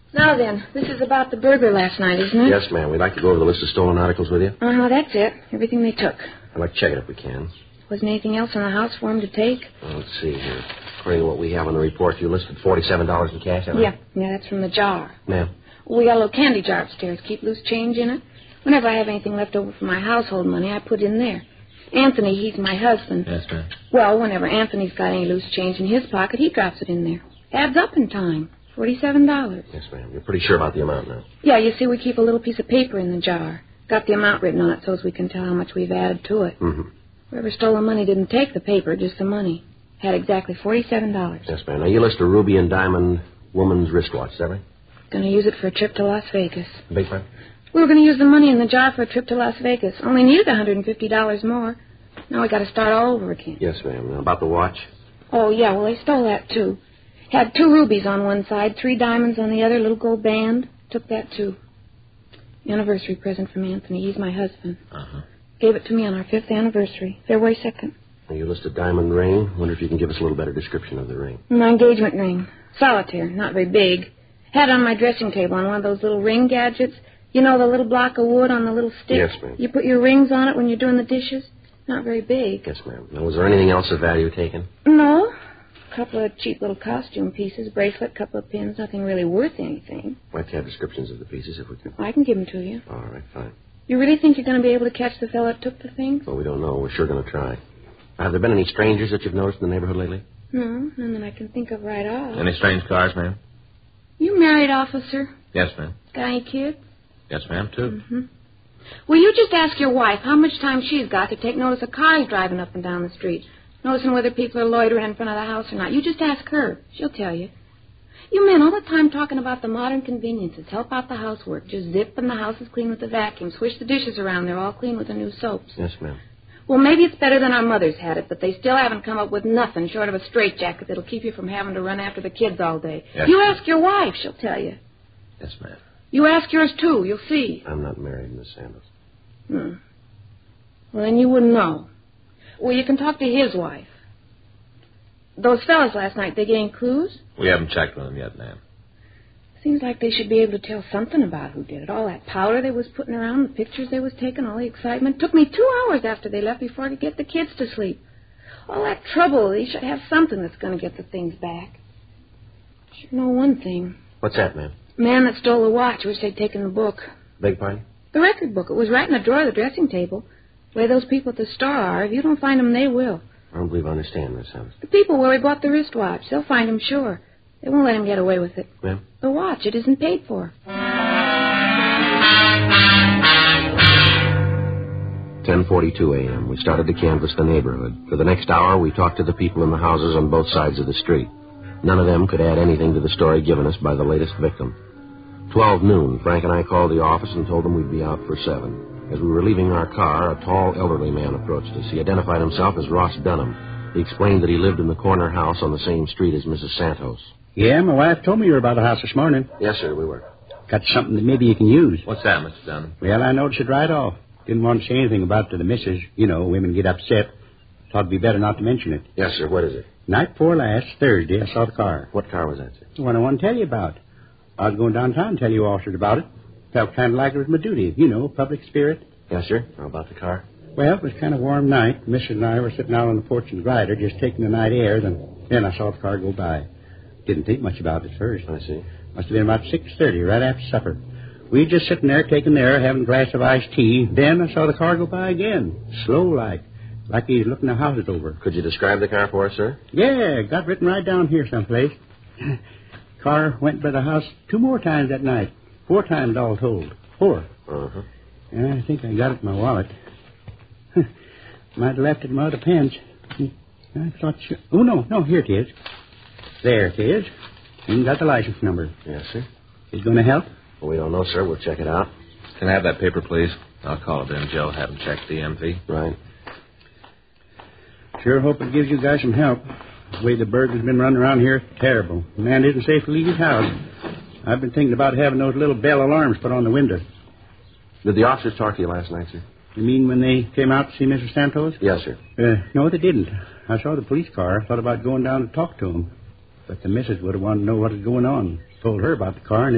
Now then, this is about the burglar last night, isn't it? Yes, ma'am. We'd like to go over the list of stolen articles with you. That's it. Everything they took. I'd like to check it if we can. Wasn't anything else in the house for them to take? Well, let's see here. According to what we have on the report, you listed $47 in cash, Yeah, that's from the jar. Ma'am? We got a little candy jar upstairs. Keep loose change in it. Whenever I have anything left over from my household money, I put in there. Anthony, he's my husband. Yes, ma'am. Well, whenever Anthony's got any loose change in his pocket, he drops it in there. Adds up in time. $47. Yes, ma'am. You're pretty sure about the amount now. Yeah, you see, we keep a little piece of paper in the jar. Got the amount written on it so as we can tell how much we've added to it. Mm-hmm. Whoever stole the money didn't take the paper, just the money. Had exactly $47. Yes, ma'am. Now, you list a ruby and diamond woman's wristwatch, is that right? Going to use it for a trip to Las Vegas. Big time? We were going to use the money in the jar for a trip to Las Vegas. Only needed $150 more. Now we got to start all over again. Yes, ma'am. Now, about the watch? Oh, yeah, well, they stole that, too. Had 2 rubies on one side, 3 diamonds on the other, little gold band. Took that, too. Anniversary present from Anthony. He's my husband. Uh-huh. Gave it to me on our 5th anniversary, February 2nd. Now, you list a diamond ring. Wonder if you can give us a little better description of the ring. My engagement ring. Solitaire, not very big. Had it on my dressing table on one of those little ring gadgets. You know, the little block of wood on the little stick? Yes, ma'am. You put your rings on it when you're doing the dishes? Not very big. Yes, ma'am. Now, was there anything else of value taken? No. A couple of cheap little costume pieces, bracelet, couple of pins, nothing really worth anything. We'd like to have descriptions of the pieces if we can. I can give them to you. All right, fine. You really think you're going to be able to catch the fellow that took the things? Well, we don't know. We're sure going to try. Have there been any strangers that you've noticed in the neighborhood lately? No, none that I can think of right off. Any strange cars, ma'am? You married, officer? Yes, ma'am. Got any kids? Yes, ma'am, too. Mm-hmm. Will you just ask your wife how much time she's got to take notice of cars driving up and down the street, noticing whether people are loitering in front of the house or not. You just ask her. She'll tell you. You men all the time talking about the modern conveniences. Help out the housework. Just zip and the house is clean with the vacuum. Swish the dishes around. They're all clean with the new soaps. Yes, ma'am. Well, maybe it's better than our mothers had it, but they still haven't come up with nothing short of a straitjacket that'll keep you from having to run after the kids all day. Yes, you ma'am. ask your wife. She'll tell you. Yes, ma'am. You ask yours, too. You'll see. I'm not married, Miss Sanders. Well, then you wouldn't know. Well, you can talk to his wife. Those fellas last night, they get any clues? We haven't checked with them yet, ma'am. Seems like they should be able to tell something about who did it. All that powder they was putting around, the pictures they was taking, all the excitement. Took me 2 hours after they left before I could get the kids to sleep. All that trouble, they should have something that's going to get the things back. Sure know one thing. What's that, ma'am? Man that stole the watch, wish they'd taken the book. Beg pardon? The record book. It was right in the drawer of the dressing table. The way those people at the store are, if you don't find them, they will. I don't believe I understand, Miss Sanders. The people where we bought the wristwatch, they'll find him, sure. They won't let him get away with it. Ma'am? The watch, it isn't paid for. 10:42 a.m. We started to canvass the neighborhood. For the next hour, we talked to the people in the houses on both sides of the street. None of them could add anything to the story given us by the latest victim. 12 noon, Frank and I called the office and told them we'd be out for 7. As we were leaving our car, a tall, elderly man approached us. He identified himself as Ross Dunham. He explained that he lived in the corner house on the same street as Mrs. Santos. Yeah, my wife told me you were about the house this morning. Yes, sir, we were. Got something that maybe you can use. What's that, Mr. Dunham? Well, I noticed it right off. Didn't want to say anything about it to the missus. You know, women get upset. Thought it'd be better not to mention it. Yes, sir, what is it? Night before last, Thursday, I saw the car. What car was that, sir? The one I want to tell you about. I was going downtown to tell you officers about it. Felt kind of like it was my duty. You know, public spirit. Yes, sir. How about the car? Well, it was kind of warm night. Mrs. and I were sitting out on the porch in the glider, just taking the night air. Then I saw the car go by. Didn't think much about it at first. I see. Must have been about 6:30, right after supper. We just sitting there taking the air, having a glass of iced tea. Then I saw the car go by again, slow-like he's looking the houses over. Could you describe the car for us, sir? Yeah, got written right down here someplace. Car went by the house 2 more times that night. 4 times all told. 4. Uh-huh. Yeah, I think I got it in my wallet. Might have left it in my other pants. I thought... Oh, no, here it is. There it is. Even got the license number. Yes, sir. Is it going to help? Well, we don't know, sir. We'll check it out. Can I have that paper, please? I'll call it in, Joe. Have him check the MV. Right. Sure hope it gives you guys some help. The way the burglar's been running around here, terrible. The man isn't safe to leave his house. I've been thinking about having those little bell alarms put on the window. Did the officers talk to you last night, sir? You mean when they came out to see Mrs. Santos? Yes, sir. No, they didn't. I saw the police car. Thought about going down to talk to them. But the missus would have wanted to know what was going on. Told her about the car, and